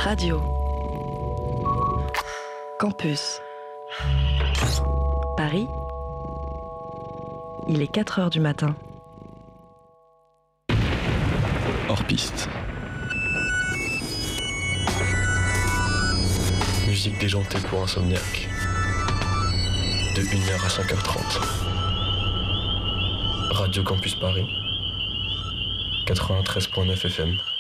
Radio Campus Paris. Il est 4 heures du matin. Hors piste. Musique déjantée pour insomniaque. De 1h à 5h30. Radio Campus Paris. 93.9 FM.